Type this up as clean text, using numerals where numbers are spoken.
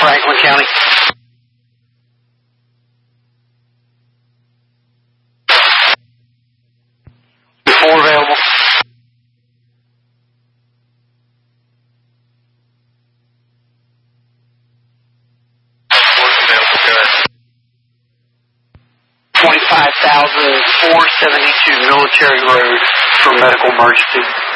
Franklin County. Four available. Available, go ahead. 25,472 Military Road for medical emergency.